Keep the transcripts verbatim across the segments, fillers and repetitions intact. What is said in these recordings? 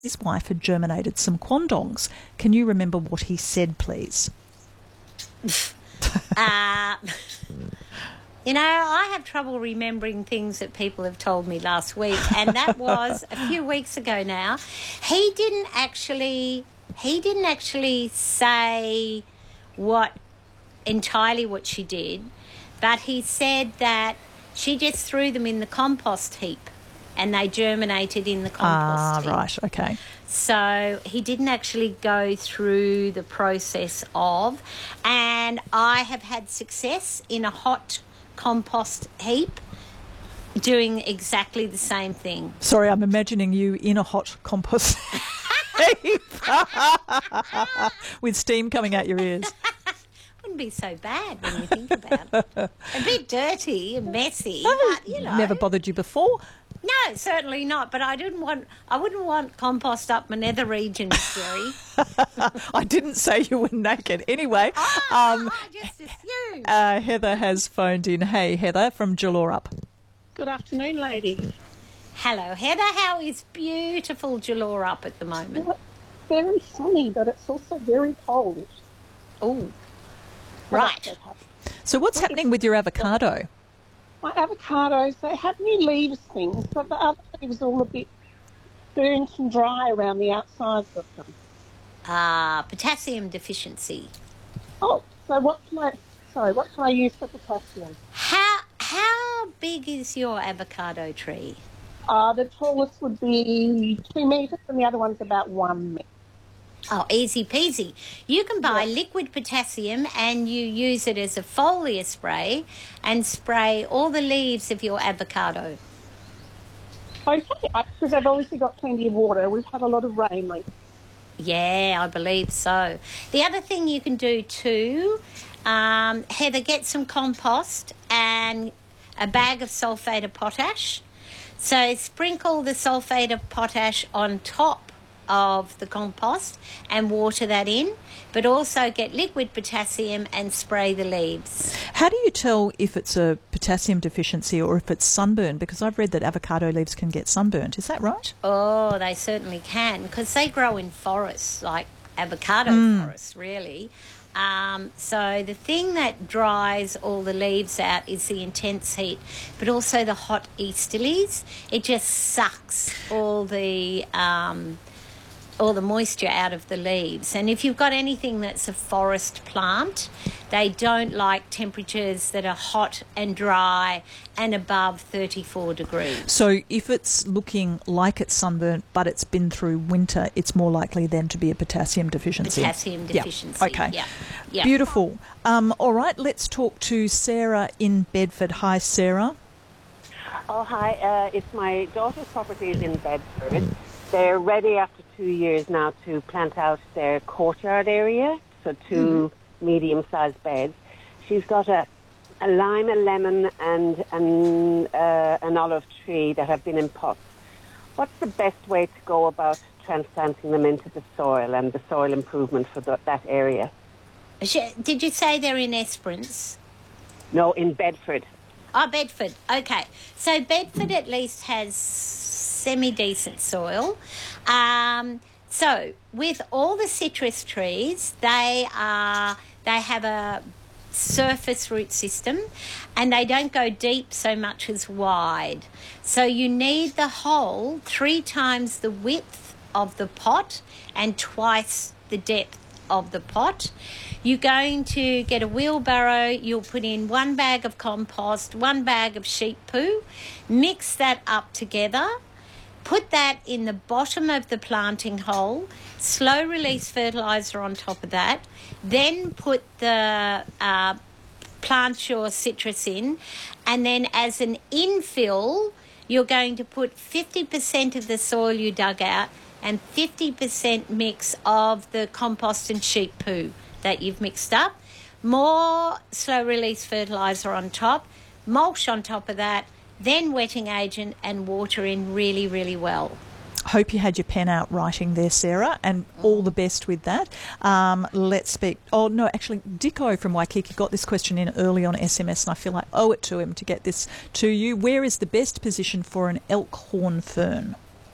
his wife had germinated some quandongs. Can you remember what he said, please? uh, you know, I have trouble remembering things that people have told me last week, and that was a few weeks ago now. He didn't actually, he didn't actually say what entirely what she did, but he said that she just threw them in the compost heap and they germinated in the compost ah, heap. Ah, right, okay. So he didn't actually go through the process of, and I have had success in a hot compost heap doing exactly the same thing. Sorry, I'm imagining you in a hot compost heap with steam coming out your ears. Wouldn't be so bad when you think about it. A bit dirty and messy, but you know. Never bothered you before? No, certainly not. But I didn't want. I wouldn't want compost up my nether regions, Jerry. I didn't say you were naked. Anyway, oh, um, I just assumed. Uh, Heather has phoned in. Hey, Heather from Jalorup. Good afternoon, ladies. Hello, Heather. How is beautiful Jalorup at the moment? Well, very sunny, but it's also very cold. Oh. Right. So what's happening with your avocado? My avocados, they have new leaves things, but the other leaves are all a bit burnt and dry around the outsides of them. Ah, uh, potassium deficiency. Oh, so what can I, sorry, what can I use for potassium? How how big is your avocado tree? Uh, the tallest would be two metres and the other one's about one metre. Oh, easy peasy. You can buy yeah. liquid potassium and you use it as a foliar spray and spray all the leaves of your avocado. Okay, because they've obviously got plenty of water. We've had a lot of rain lately. Yeah, I believe so. The other thing you can do too, um, Heather, get some compost and a bag of sulphate of potash. So sprinkle the sulphate of potash on top of the compost and water that in, but also get liquid potassium and spray the leaves. How do you tell if it's a potassium deficiency or if it's sunburn? Because I've read that avocado leaves can get sunburnt. Is that right? Oh, they certainly can, because they grow in forests, like avocado mm. forests, really. Um, so the thing that dries all the leaves out is the intense heat, but also the hot easterlies. It just sucks all the um, all the moisture out of the leaves. And if you've got anything that's a forest plant, they don't like temperatures that are hot and dry and above thirty-four degrees. So if it's looking like it's sunburnt but it's been through winter, it's more likely then to be a potassium deficiency. Potassium deficiency, yeah. Okay. Yeah. Yeah. Beautiful. Um, all right, let's talk to Sarah in Bedford. Hi, Sarah. Oh, hi. Uh, it's my daughter's properties in Bedford. They're ready after two years now to plant out their courtyard area, so two mm-hmm. medium-sized beds. She's got a, a lime, a lemon, and an, uh, an olive tree that have been in pots. What's the best way to go about transplanting them into the soil and the soil improvement for the, that area? Did you say they're in Esperance? No, in Bedford. Oh, Bedford. Okay. So Bedford at least has semi-decent soil. Um, so with all the citrus trees, they are they have a surface root system and they don't go deep so much as wide. So you need the hole three times the width of the pot and twice the depth of the pot. You're going to get a wheelbarrow, you'll put in one bag of compost, one bag of sheep poo, mix that up together, put that in the bottom of the planting hole, slow release fertiliser on top of that, then put the uh, plant your citrus in, and then as an infill, you're going to put fifty percent of the soil you dug out and fifty percent mix of the compost and sheep poo that you've mixed up, more slow release fertiliser on top, mulch on top of that, then wetting agent and water in really, really well. Hope you had your pen out writing there, Sarah, and all the best with that. Um, let's speak. Oh, no, actually, Dicko from Waikiki got this question in early on S M S, and I feel like I owe it to him to get this to you. Where is the best position for an elk horn fern?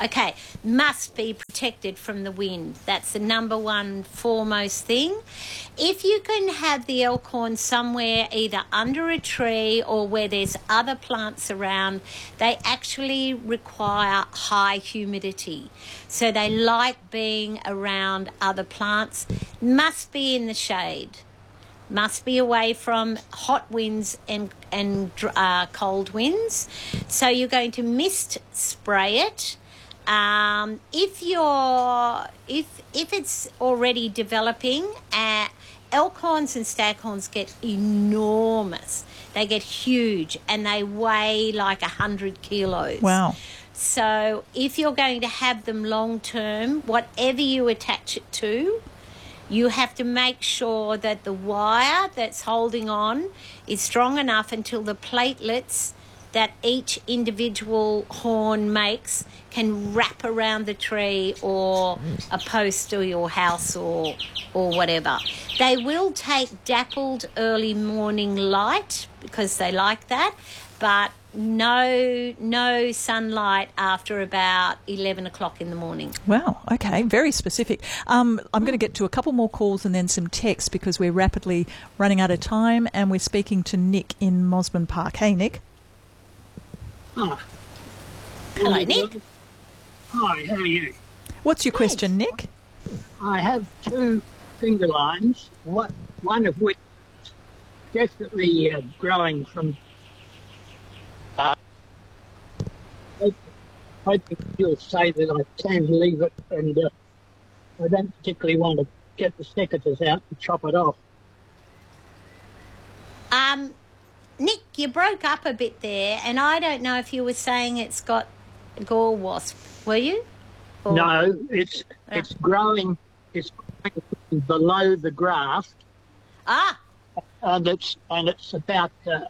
Okay, must be protected from the wind. That's the number one foremost thing. If you can have the elkhorn somewhere either under a tree or where there's other plants around, they actually require high humidity. So they like being around other plants. Must be in the shade. Must be away from hot winds and, and uh, cold winds. So you're going to mist spray it. Um, if you're if if it's already developing, uh, elkhorns and staghorns get enormous. They get huge and they weigh like a hundred kilos. Wow. So if you're going to have them long term, whatever you attach it to, you have to make sure that the wire that's holding on is strong enough until the platelets that each individual horn makes can wrap around the tree or a post or your house or or whatever. They will take dappled early morning light because they like that, but no no sunlight after about eleven o'clock in the morning. Wow, okay, very specific. Um, I'm going to get to a couple more calls and then some texts because we're rapidly running out of time, and we're speaking to Nick in Mosman Park. Hey, Nick. Hi. Hello, Nick. Hi, how are you? What's your question, Nick? I have two finger lines, one, one of which is definitely uh, growing from... Uh, I I think you'll say that I can leave it, and uh, I don't particularly want to get the secateurs out and chop it off. Um, Nick, you broke up a bit there, and I don't know if you were saying it's got gall wasp. Were you? Or... No, it's Yeah. it's growing. It's growing below the graft, Ah, and it's and it's about. Uh,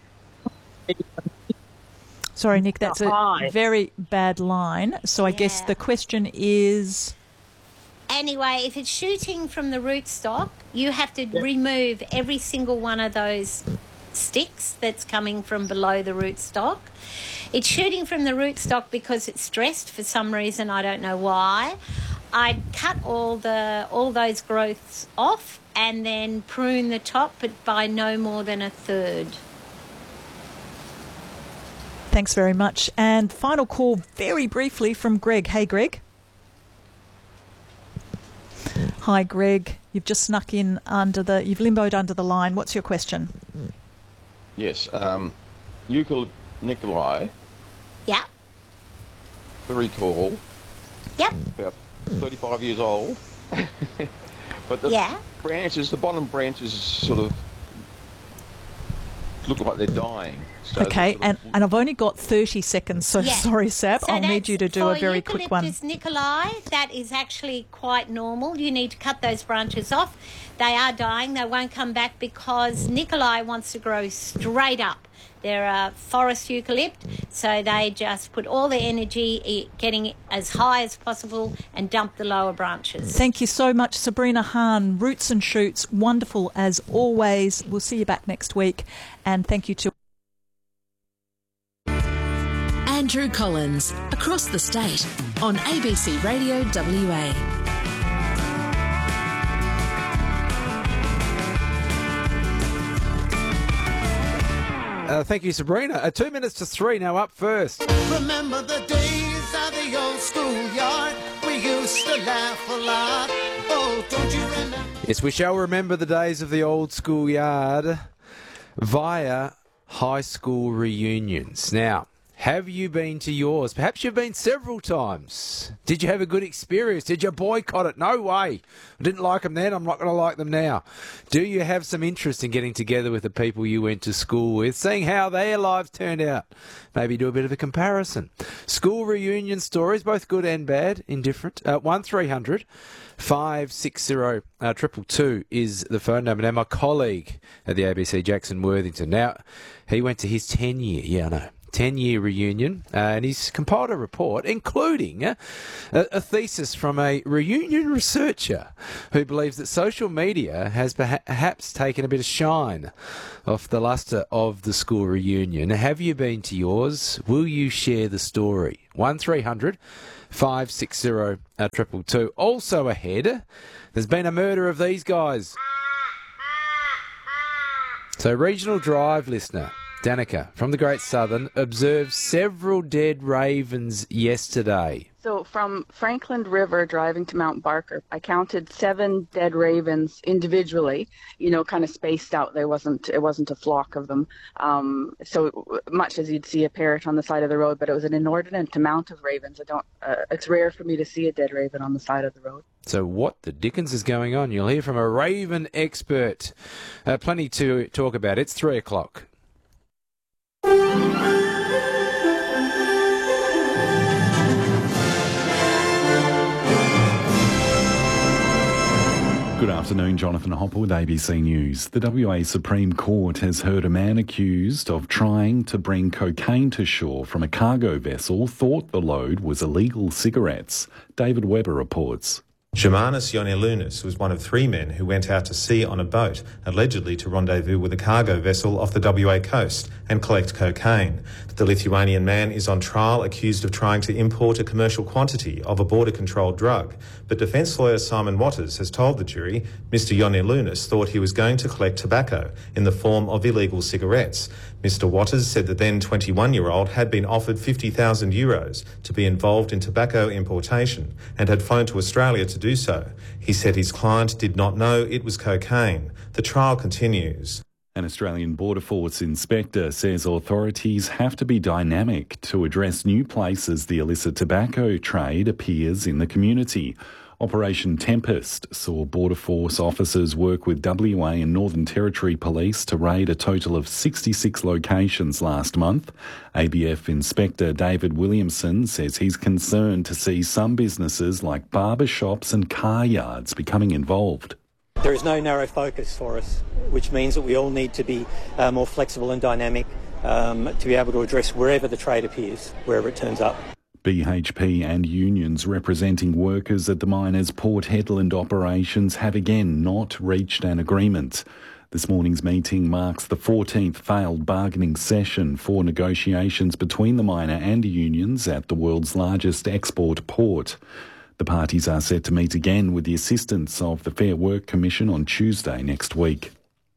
Sorry, Nick, that's a Hi. very bad line. So I guess Yeah. the question is... anyway, if it's shooting from the rootstock, you have to remove every single one of those sticks that's coming from below the rootstock. It's shooting from the rootstock because it's stressed for some reason, I don't know why. I'd cut all the all those growths off and then prune the top, but by no more than a third. Thanks very much. And final call very briefly from Greg. Hey, Greg. Hi, Greg. You've just snuck in under the... You've limboed under the line. What's your question? Yes, um, Eucalypt Nicolai, Yeah. very tall, Yep. about thirty-five years old, but the Yeah. branches, the bottom branches sort of look like they're dying. So Okay, they're sort and, of- and I've only got thirty seconds, so Yeah. sorry, Sab. So I'll need that's you to do for a very quick one. Eucalyptus nicolai, that is actually quite normal. You need to cut those branches off. They are dying. They won't come back because Nicolai wants to grow straight up. They're a forest eucalypt, so they just put all their energy i- getting it as high as possible and dump the lower branches. Thank you so much, Sabrina Hahn. Roots and Shoots, wonderful as always. We'll see you back next week. And thank you to... Andrew Collins, across the state, on A B C Radio W A. Uh, thank you, Sabrina. Uh, two minutes to three now, up first. Remember the days of the old schoolyard? We used to laugh a lot. Oh, don't you remember? Yes, we shall remember the days of the old schoolyard via high school reunions. Now, have you been to yours? Perhaps you've been several times. Did you have a good experience? Did you boycott it? No way. I didn't like them then. I'm not going to like them now. Do you have some interest in getting together with the people you went to school with, seeing how their lives turned out? Maybe do a bit of a comparison. School reunion stories, both good and bad, indifferent. Uh, one three hundred five six zero uh, triple two is the phone number. Now, my colleague at the A B C, Jackson Worthington, now he went to his ten year, yeah, I know, ten-year reunion, uh, and he's compiled a report, including uh, a, a thesis from a reunion researcher who believes that social media has perhaps taken a bit of shine off the lustre of the school reunion. Have you been to yours? Will you share the story? one three hundred five six zero two two two. Also ahead, there's been a murder of these guys. So, Regional Drive listener Danica from the Great Southern observed several dead ravens yesterday. So from Franklin River driving to Mount Barker, I counted seven dead ravens individually, you know, kind of spaced out. There wasn't, it wasn't a flock of them. Um, so much as you'd see a parrot on the side of the road, but it was an inordinate amount of ravens. I don't, uh, it's rare for me to see a dead raven on the side of the road. So what the dickens is going on? You'll hear from a raven expert. Uh, plenty to talk about. It's three o'clock. Good afternoon, Jonathan Hopper with A B C News. The W A Supreme Court has heard a man accused of trying to bring cocaine to shore from a cargo vessel thought the load was illegal cigarettes. David Webber reports. Germanus Ioannoulis was one of three men who went out to sea on a boat, allegedly to rendezvous with a cargo vessel off the W A coast and collect cocaine. The Lithuanian man is on trial accused of trying to import a commercial quantity of a border-controlled drug. But defence lawyer Simon Watters has told the jury Mister Ioannoulis thought he was going to collect tobacco in the form of illegal cigarettes. Mister Watters said the then twenty-one-year-old had been offered fifty thousand euros to be involved in tobacco importation and had flown to Australia to do so. He said his client did not know it was cocaine. The trial continues. An Australian Border Force inspector says authorities have to be dynamic to address new places the illicit tobacco trade appears in the community. Operation Tempest saw Border Force officers work with W A and Northern Territory Police to raid a total of sixty-six locations last month. A B F Inspector David Williamson says he's concerned to see some businesses like barber shops and car yards becoming involved. There is no narrow focus for us, which means that we all need to be uh, more flexible and dynamic um, to be able to address wherever the trade appears, wherever it turns up. B H P and unions representing workers at the miner's Port Hedland operations have again not reached an agreement. This morning's meeting marks the fourteenth failed bargaining session for negotiations between the miner and unions at the world's largest export port. The parties are set to meet again with the assistance of the Fair Work Commission on Tuesday next week.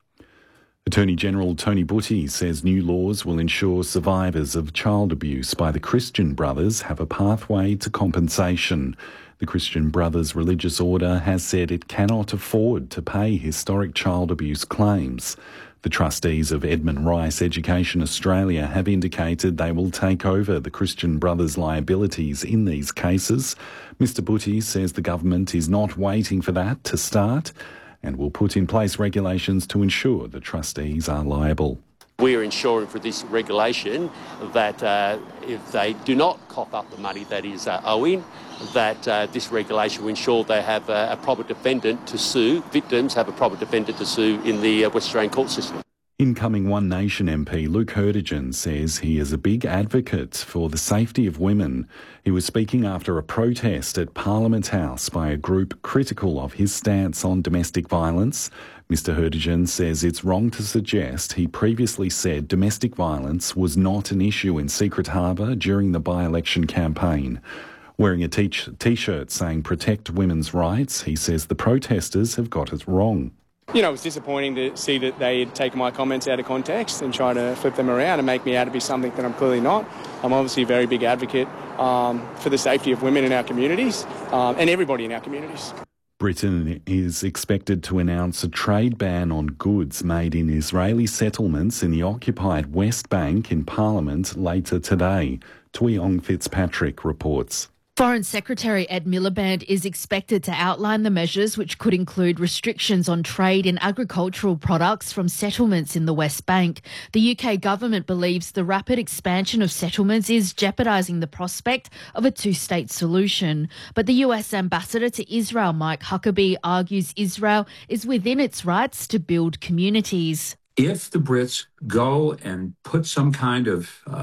Attorney General Tony Butty says new laws will ensure survivors of child abuse by the Christian Brothers have a pathway to compensation. The Christian Brothers religious order has said it cannot afford to pay historic child abuse claims. The trustees of Edmund Rice Education Australia have indicated they will take over the Christian Brothers' liabilities in these cases. Mister Butty says the government is not waiting for that to start and will put in place regulations to ensure the trustees are liable. We are ensuring for this regulation that uh, if they do not cough up the money that is uh, owing, that uh, this regulation will ensure they have a, a proper defendant to sue, victims have a proper defendant to sue in the uh, West Australian court system. Incoming One Nation M P Luke Hurtigan says he is a big advocate for the safety of women. He was speaking after a protest at Parliament House by a group critical of his stance on domestic violence. Mister Hurtigan says it's wrong to suggest he previously said domestic violence was not an issue in Secret Harbour during the by-election campaign. Wearing a t- t-shirt saying protect women's rights, he says the protesters have got it wrong. You know, it was disappointing to see that they had taken my comments out of context and tried to flip them around and make me out to be something that I'm clearly not. I'm obviously a very big advocate um, for the safety of women in our communities um, and everybody in our communities. Britain is expected to announce a trade ban on goods made in Israeli settlements in the occupied West Bank in Parliament later today. Tui Ong Fitzpatrick reports. Foreign Secretary Ed Miliband is expected to outline the measures which could include restrictions on trade in agricultural products from settlements in the West Bank. The U K government believes the rapid expansion of settlements is jeopardising the prospect of a two-state solution. But the U S ambassador to Israel, Mike Huckabee, argues Israel is within its rights to build communities. If the Brits go and put some kind of uh,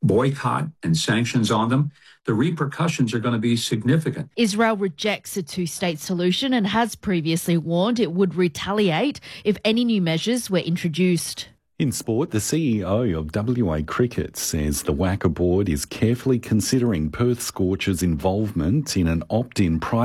boycott and sanctions on them, the repercussions are going to be significant. Israel rejects a two-state solution and has previously warned it would retaliate if any new measures were introduced. In sport, the C E O of W A Cricket says the W A C A board is carefully considering Perth Scorchers' involvement in an opt-in private